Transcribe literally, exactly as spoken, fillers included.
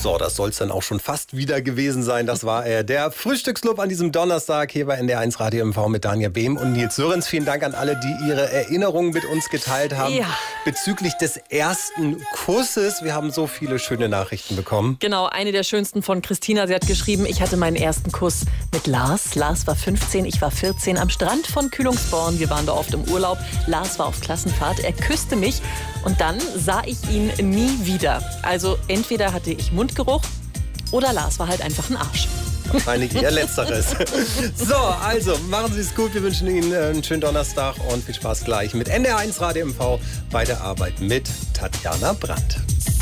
So, das soll es dann auch schon fast wieder gewesen sein. Das war er, der Frühstücksclub an diesem Donnerstag hier bei N D R eins Radio M V mit Danja Behm und Nils Sörens. Vielen Dank an alle, die ihre Erinnerungen mit uns geteilt haben. Ja. Bezüglich des ersten Kusses. Wir haben so viele schöne Nachrichten bekommen. Genau, eine der schönsten von Christina. Sie hat geschrieben, ich hatte meinen ersten Kuss mit Lars. Lars war fünfzehn, ich war vierzehn am Strand von Kühlungsborn. Wir waren da oft im Urlaub. Lars war auf Klassenfahrt. Er küsste mich und dann sah ich ihn nie wieder. Also entweder hatte ich Mundgeruch oder Lars war halt einfach ein Arsch. Wahrscheinlich eher Letzteres. So, also machen Sie es gut. Wir wünschen Ihnen einen schönen Donnerstag und viel Spaß gleich mit N D R eins Radio M V bei der Arbeit mit Tatjana Brandt.